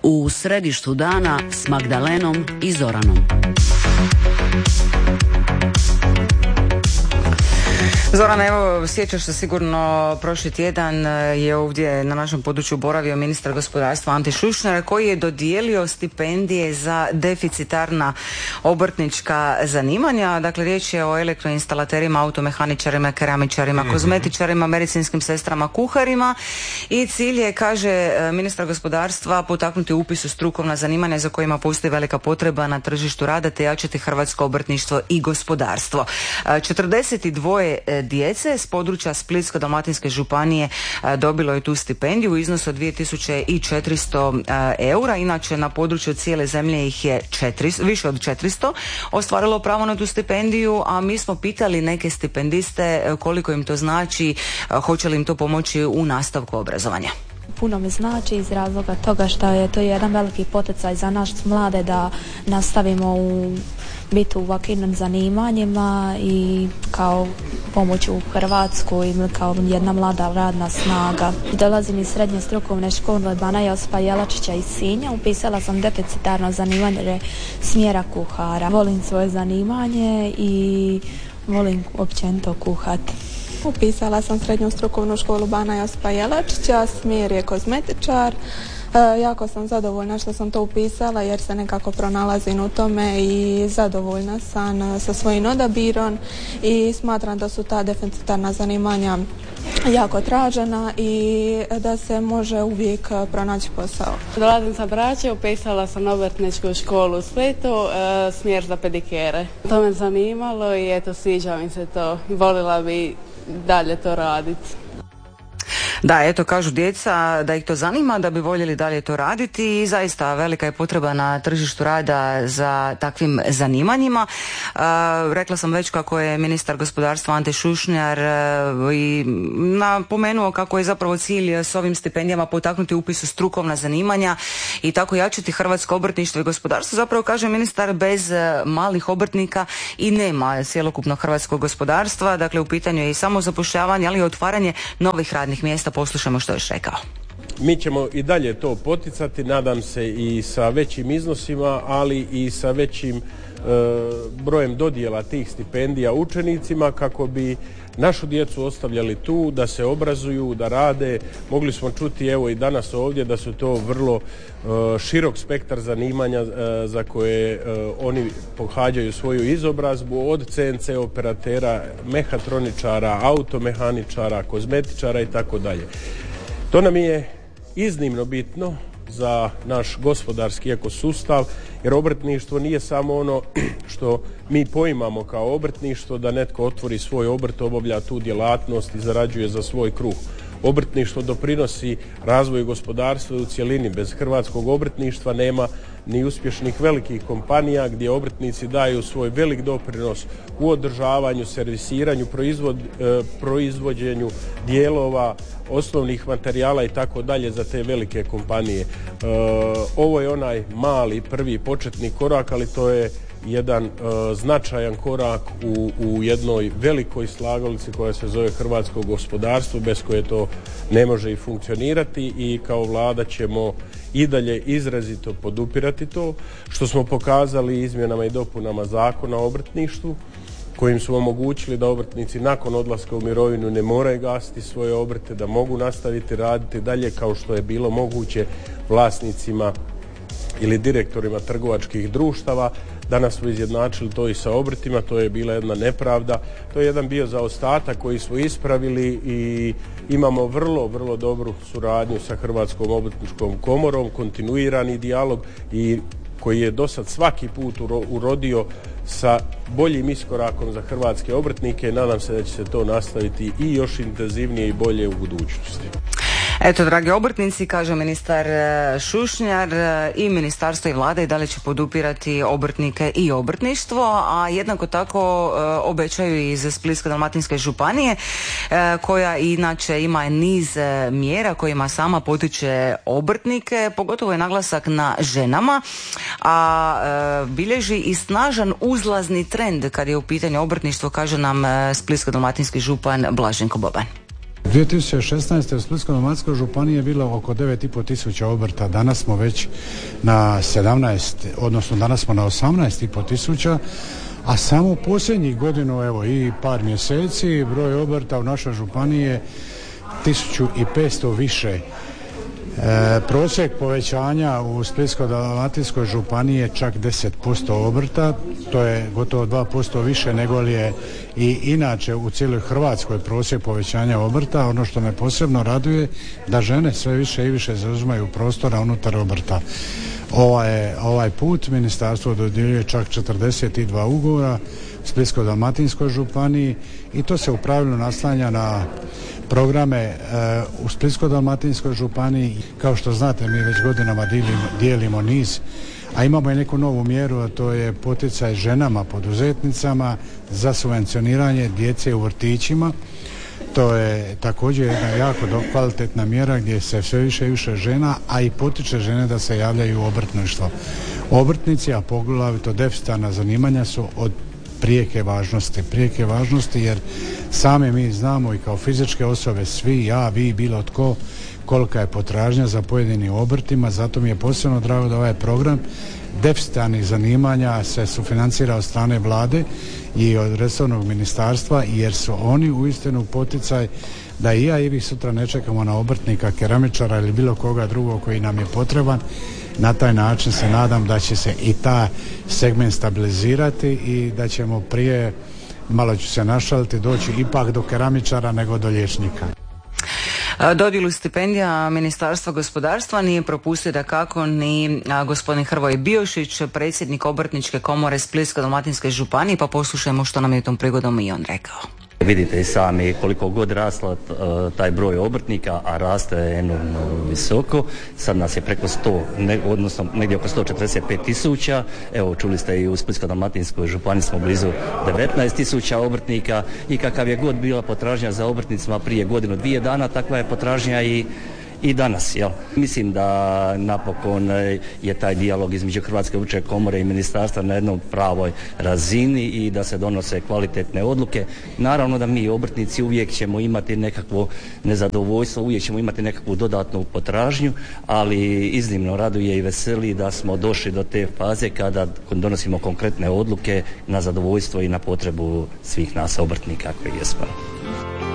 U središtu dana s Magdalenom i Zoranom. Zorana, evo, sjećaš se sigurno, prošli tjedan je ovdje na našem području boravio ministar gospodarstva Ante Šušnjar, koji je dodijelio stipendije za deficitarna obrtnička zanimanja. Dakle, riječ je o elektroinstalaterima, automehaničarima, keramičarima, kozmetičarima, medicinskim sestrama, kuharima i cilj je, kaže ministar gospodarstva, potaknuti upis u strukovna zanimanja za kojima postoji velika potreba na tržištu rada te jačati hrvatsko obrtništvo i gospodarstvo. 42 djece s područja Splitsko-dalmatinske županije dobilo je tu stipendiju u iznosu od 2400 eura. Inače, na području cijele zemlje ih je više od 400 ostvarilo pravo na tu stipendiju, a mi smo pitali neke stipendiste koliko im to znači, hoće li im to pomoći u nastavku obrazovanja. Puno mi znači iz razloga toga što je to jedan veliki poticaj za nas mlade da nastavimo biti u ovakvim zanimanjima i kao pomoć u Hrvatsku i kao jedna mlada radna snaga. Dolazim iz srednje strukovne škole Bana Josipa Jelačića iz Sinja. Upisala sam deficitarno zanimanje smjera kuhara. Volim svoje zanimanje i volim općenito kuhati. Upisala sam srednju strukovnu školu Bana Josipa Jelačića, smjer je kozmetičar. Jako sam zadovoljna što sam to upisala jer se nekako pronalazim u tome i zadovoljna sam sa svojim odabirom i smatram da su ta deficitarna zanimanja jako tražena i da se može uvijek pronaći posao. Dolazim sa Brače, upisala sam obrtničku školu u Splitu, smjer za pedikere. To me zanimalo i eto, sviđa mi se to. Volila bi dalje to raditi. Da, eto, kažu djeca da ih to zanima, da bi voljeli dalje to raditi i zaista velika je potreba na tržištu rada za takvim zanimanjima. Rekla sam već kako je ministar gospodarstva Ante Šušnjar i napomenuo kako je zapravo cilj s ovim stipendijama potaknuti upis u strukovna zanimanja i tako jačati hrvatsko obrtništvo i gospodarstvo. Zapravo, kaže ministar, bez malih obrtnika i nema cjelokupnog hrvatskog gospodarstva. Dakle, u pitanju je i samozapošljavanje, ali i otvaranje novih radnih mjesta. Poslušamo što je još rekao. Mi ćemo i dalje to poticati, nadam se i sa većim iznosima, ali i sa većim brojem dodjela tih stipendija učenicima kako bi našu djecu ostavljali tu, da se obrazuju, da rade. Mogli smo čuti evo i danas ovdje da su to vrlo širok spektar zanimanja za koje oni pohađaju svoju izobrazbu, od CNC operatera, mehatroničara, automehaničara, kozmetičara i tako dalje. To nam je iznimno bitno za naš gospodarski ekosustav, jer obrtništvo nije samo ono što mi poimamo kao obrtništvo, da netko otvori svoj obrt, obavlja tu djelatnost i zarađuje za svoj kruh. Obrtništvo doprinosi razvoju gospodarstva u cjelini. Bez hrvatskog obrtništva nema ni uspješnih velikih kompanija gdje obrtnici daju svoj velik doprinos u održavanju, servisiranju, proizvođenju dijelova, osnovnih materijala i tako dalje za te velike kompanije. Ovo je onaj mali prvi početni korak, ali to je jedan značajan korak u jednoj velikoj slagalici koja se zove hrvatsko gospodarstvo, bez koje to ne može i funkcionirati, i kao vlada ćemo i dalje izrazito podupirati to, što smo pokazali izmjenama i dopunama Zakona o obrtništvu, kojim su omogućili da obrtnici nakon odlaska u mirovinu ne moraju gasiti svoje obrte, da mogu nastaviti raditi dalje kao što je bilo moguće vlasnicima ili direktorima trgovačkih društava. Danas smo izjednačili to i sa obrtima, to je bila jedna nepravda, to je jedan bio zaostatak koji smo ispravili i imamo vrlo, vrlo dobru suradnju sa Hrvatskom obrtničkom komorom, kontinuirani dijalog i koji je do sad svaki put urodio sa boljim iskorakom za hrvatske obrtnike. Nadam se da će se to nastaviti i još intenzivnije i bolje u budućnosti. Eto, dragi obrtnici, kaže ministar Šušnjar, i ministarstvo i vlada i dalje će podupirati obrtnike i obrtništvo, a jednako tako obećaju iz Splitsko-dalmatinske županije, koja inače ima niz mjera kojima sama potiče obrtnike, pogotovo je naglasak na ženama, a bilježi i snažan uzlazni trend kad je u pitanju obrtništvo, kaže nam Splitsko-dalmatinski župan Blaženko Boban. 2016. u Splitsko-dalmatinskoj županiji je bilo oko 9,5 tisuća obrta, danas smo već na 17, odnosno danas smo na 18,5 tisuća, a samo posljednjih godinu, evo i par mjeseci, broj obrta u našoj županiji je 1500 više. Prosjek povećanja u Splitsko-dalmatinskoj županiji je čak 10% obrta, to je gotovo 2% više nego li je i inače u cijeloj Hrvatskoj prosjek povećanja obrta. Ono što me posebno raduje da žene sve više i više zauzimaju prostora unutar obrta. Ovaj put ministarstvo dodjeljuje čak 42 ugovora u Splitsko-dalmatinskoj županiji i to se u pravilu naslanja na programe u Splitsko-dalmatinskoj županiji. Kao što znate, mi već godinama dijelimo niz, a imamo i neku novu mjeru, a to je poticaj ženama poduzetnicama za subvencioniranje djece u vrtićima. To je također jedna jako kvalitetna mjera gdje se sve više i više žena, a i potiče žene da se javljaju u obrtništvo. Obrtnici, a poglavito deficitarna zanimanja su od prijeke važnosti jer sami mi znamo i kao fizičke osobe, svi, ja, vi, bilo tko, kolika je potražnja za pojedinim obrtima, zato mi je posebno drago da ovaj program deficitarnih zanimanja se sufinancira od strane vlade i od resornog ministarstva, jer su oni uistinu poticaj da i ja i vi sutra ne čekamo na obrtnika, keramičara ili bilo koga drugog koji nam je potreban. Na taj način se nadam da će se i taj segment stabilizirati i da ćemo prije, malo ću se našaliti, doći ipak do keramičara nego do liječnika. Dodjelu stipendija Ministarstva gospodarstva nije propustio dakako ni gospodin Hrvoje Biošić, predsjednik Obrtničke komore Splitsko-dalmatinske županije, pa poslušajmo što nam je tom prigodom i on rekao. Vidite i sami koliko god rasla taj broj obrtnika, a raste enormno visoko. Sad nas je preko 100, odnosno negdje oko 145 tisuća. Evo, čuli ste i u Splitsko-dalmatinskoj županiji smo blizu 19 tisuća obrtnika i kakav je god bila potražnja za obrtnicima prije godinu, dvije dana, takva je potražnja i danas, jel? Mislim da napokon je taj dijalog između Hrvatske obrtničke komore i ministarstva na jednom pravoj razini i da se donose kvalitetne odluke. Naravno da mi obrtnici uvijek ćemo imati nekakvo nezadovoljstvo, uvijek ćemo imati nekakvu dodatnu potražnju, ali iznimno raduje i veseli da smo došli do te faze kada donosimo konkretne odluke na zadovoljstvo i na potrebu svih nas obrtnika koji jesmo.